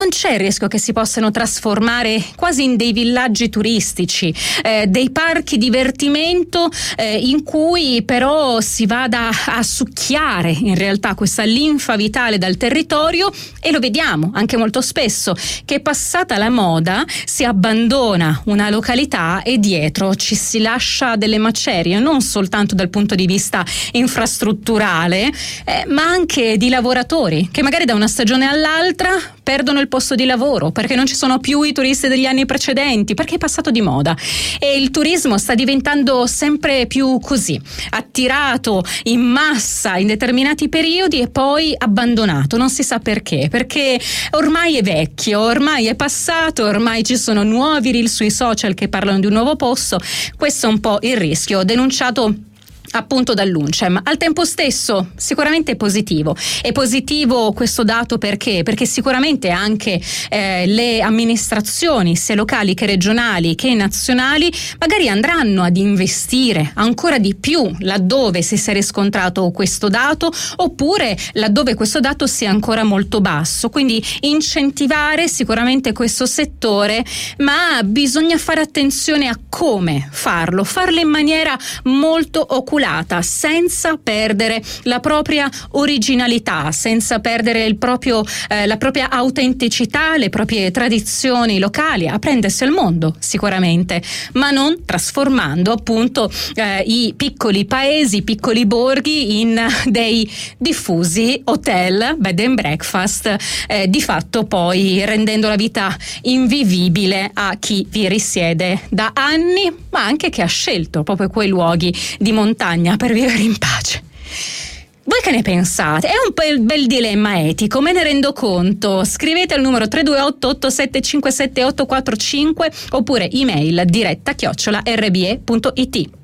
non c'è il rischio che si possano trasformare quasi in dei villaggi turistici, dei parchi divertimento in cui però si vada a succhiare in realtà questa linfa vitale dal territorio, e lo vediamo anche molto spesso che passata la moda si abbandona una località e dietro ci si lascia delle macerie, non soltanto dal punto di vista infrastrutturale, ma anche di lavoratori che magari da una stagione all'altra perdono il posto di lavoro perché non ci sono più i turisti degli anni precedenti, perché è passato di moda. E il turismo sta diventando sempre più così, attirato in massa in determinati periodi e poi abbandonato, non si sa perché ormai è vecchio, ormai è passato, ormai ci sono nuovi reel sui social che parlano di un nuovo posto. Questo è un po' il rischio denunciato appunto dall'UNCEM. Al tempo stesso sicuramente è positivo questo dato perché sicuramente anche le amministrazioni sia locali che regionali che nazionali magari andranno ad investire ancora di più laddove si sia riscontrato questo dato, oppure laddove questo dato sia ancora molto basso, quindi incentivare sicuramente questo settore, ma bisogna fare attenzione a come farlo in maniera molto oculata, senza perdere la propria originalità, senza perdere il proprio la propria autenticità, le proprie tradizioni locali, aprendersi al mondo sicuramente, ma non trasformando appunto i piccoli paesi, i piccoli borghi in dei diffusi hotel, bed and breakfast, di fatto poi rendendo la vita invivibile a chi vi risiede da anni, ma anche che ha scelto proprio quei luoghi di montagna per vivere in pace. Voi che ne pensate? È un bel dilemma etico, me ne rendo conto. Scrivete al numero 328-8757-845 oppure email diretta@rbe.it.